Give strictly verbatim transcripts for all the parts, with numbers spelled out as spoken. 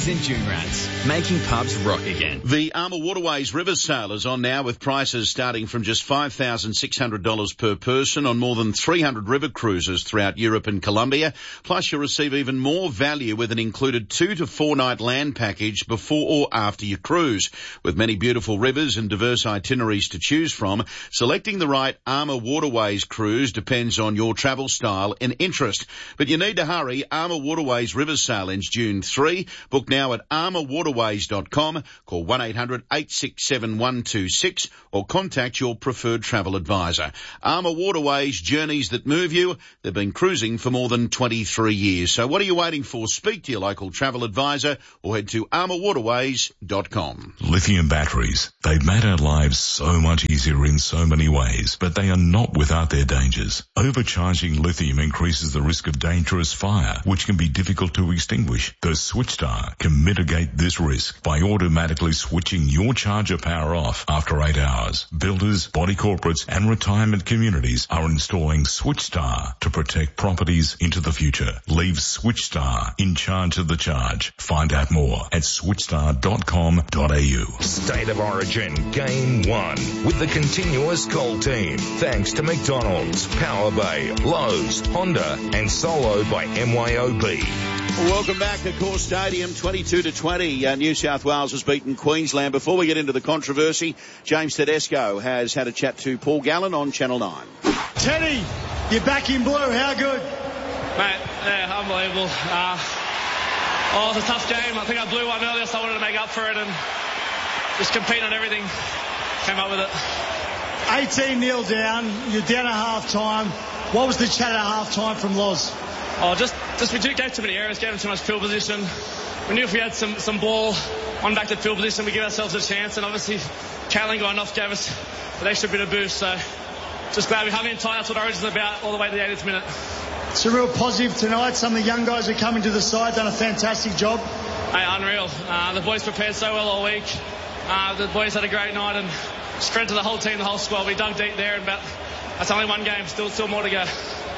Rats and Dune Rats, making pubs rock again. The Armour Waterways River Sale is on now with prices starting from just five thousand six hundred dollars per person on more than three hundred river cruises throughout Europe and Colombia. Plus, you'll receive even more value with an included two to four night land package before or after your cruise. With many beautiful rivers and diverse itineraries to choose from, selecting the right Armour Waterways cruise depends on your travel style and interest. But you need to hurry. Armour Waterways River Sale ends June third. Book now at armour waterways dot com. Call one eight hundred eight six seven one two six or contact your preferred travel advisor. Armour Waterways, journeys that move you. They've been cruising for more than twenty-three years. So what are you waiting for? Speak to your local travel advisor or head to armour waterways dot com. Lithium batteries. They've made our lives so much easier in so many ways, but they are not without their dangers. Overcharging lithium increases the risk of dangerous fire, which can be difficult to extinguish. The SwitchStar can mitigate this risk by automatically switching your charger power off after eight hours. Builders, body corporates and retirement communities are installing SwitchStar to protect properties into the future. Leave SwitchStar in charge of the charge. Find out more at switchstar dot com dot a u. State of Origin Game one with the continuous cold team. Thanks to McDonald's, Power Bay, Lowe's, Honda and soloed by M Y O B. Welcome back to Core Stadium, twenty-two to twenty. Uh, New South Wales has beaten Queensland. Before we get into the controversy, James Tedesco has had a chat to Paul Gallen on Channel nine. Teddy, you're back in blue. How good? Mate, yeah, unbelievable. Uh, oh, it was a tough game. I think I blew one earlier, so I wanted to make up for it and just compete on everything. Came up with it. eighteen nil down. You're down at half time. What was the chat at half time from Loz? Oh, just, just we gave too many errors, gave them too much field position. We knew if we had some, some ball on back to field position, we give ourselves a chance. And obviously, Caelan going off gave us an extra bit of boost. So, just glad we hung in tight. That's what Origin's about all the way to the eightieth minute. It's a real positive tonight. Some of the young guys are coming to the side, done a fantastic job. Hey, unreal. Uh, the boys prepared so well all week. Uh, the boys had a great night, and just credit to the whole team, the whole squad. We dug deep there, and about that's only one game. Still, still more to go.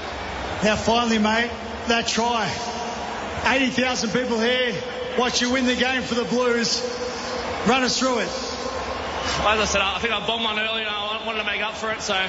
Now, finally, mate, that try. eighty thousand people here watch you win the game for the Blues. Run us through it. As I said, I think I bombed one earlier and I wanted to make up for it, so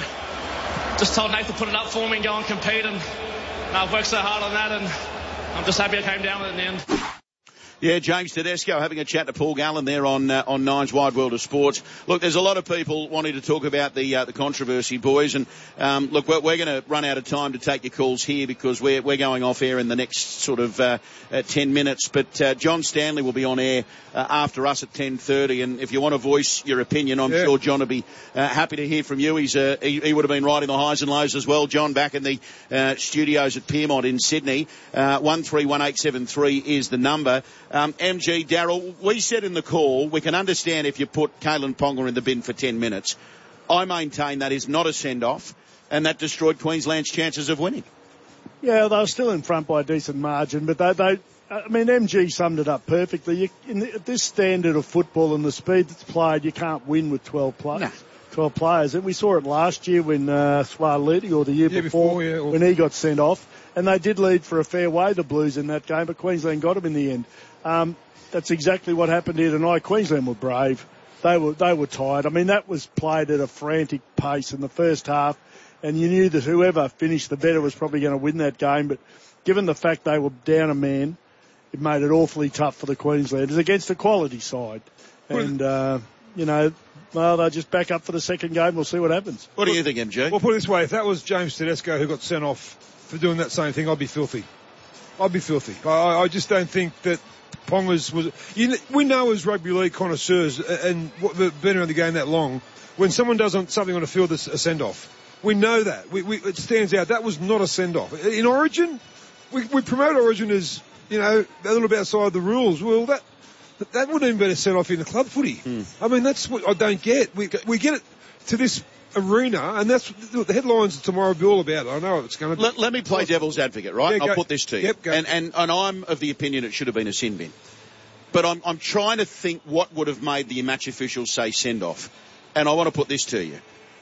just told Nathan to put it up for me and go and compete, and I've worked so hard on that, and I'm just happy I came down with it in the end. Yeah, James Tedesco having a chat to Paul Gallen there on uh, on Nine's Wide World of Sports. Look, there's a lot of people wanting to talk about the uh, the controversy, boys, and um, look, we're, we're going to run out of time to take your calls here because we're we're going off air in the next sort of uh, uh, ten minutes. But uh, John Stanley will be on air uh, after us at ten thirty, and if you want to voice your opinion, I'm yeah. sure John will be uh, happy to hear from you. He's uh, he, he would have been riding the highs and lows as well, John, back in the uh, studios at Piermont in Sydney. Uh, one three one eight seven three is the number. Um, M G, Darryl, we said in the call, we can understand if you put Kalyn Ponga in the bin for ten minutes. I maintain that is not a send-off, and that destroyed Queensland's chances of winning. Yeah, they were still in front by a decent margin, but they, they I mean, M G summed it up perfectly. You, in the, at this standard of football and the speed that's played, you can't win with twelve players. No. twelve players. And we saw it last year when uh, Suaalii, or the year, year before, before yeah, or... when he got sent off. And they did lead for a fair way, the Blues, in that game, but Queensland got him in the end. Um, that's exactly what happened here tonight. Queensland were brave. They were they were tired. I mean, that was played at a frantic pace in the first half, and you knew that whoever finished the better was probably going to win that game. But given the fact they were down a man, it made it awfully tough for the Queenslanders against a quality side. And, uh, you know, well, they'll just back up for the second game. We'll see what happens. What do you think, M G? Well, put it this way. If that was James Tedesco who got sent off for doing that same thing, I'd be filthy. I'd be filthy. I, I just don't think that Ponga's was... You know, we know as rugby league connoisseurs and what, been around the game that long, when someone does something on a field that's a send-off, we know that. We, we, it stands out. That was not a send-off. In Origin, we, we promote Origin as, you know, a little bit outside the rules. Well, that that wouldn't even be a send-off in the club footy. Mm. I mean, that's what I don't get. We we get it to this arena, and that's the headlines tomorrow will be all about it. I know it's going to be. Let, let me play devil's advocate, right? Yeah, I'll go, put this to you. Yep, go. And, and, and I'm of the opinion it should have been a sin bin. But I'm, I'm trying to think what would have made the match officials say send-off. And I want to put this to you.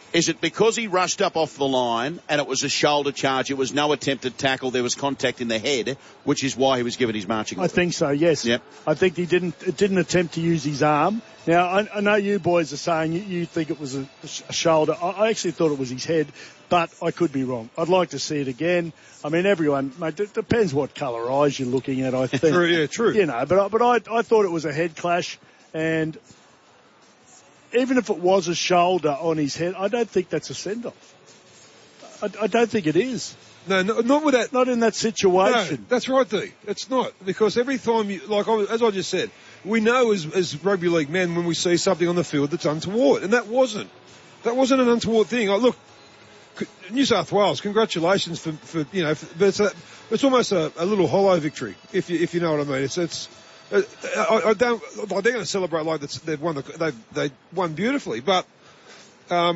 Is it because he rushed up off the line and it was a shoulder charge, it was no attempted tackle, there was contact in the head, which is why he was given his marching order? I think so, yes. Yep. I think he didn't didn't attempt to use his arm. Now, I, I know you boys are saying you, you think it was a, a shoulder. I, I actually thought it was his head, but I could be wrong. I'd like to see it again. I mean, everyone, mate, it depends what colour eyes you're looking at, I think. True, yeah, true. You know, but, I, but I, I thought it was a head clash, and even if it was a shoulder on his head, I don't think that's a send-off. I, I don't think it is. No, no, not with that. Not in that situation. No, that's right, D. It's not. Because every time you, like, as I just said, we know as, as rugby league men when we see something on the field that's untoward. And that wasn't. That wasn't an untoward thing. Like, look, New South Wales, congratulations for, for you know, for, but it's, a, it's almost a, a little hollow victory, if you, if you know what I mean. It's, it's, I, I don't, like, they're going to celebrate like they've won the, they they won beautifully, but, um,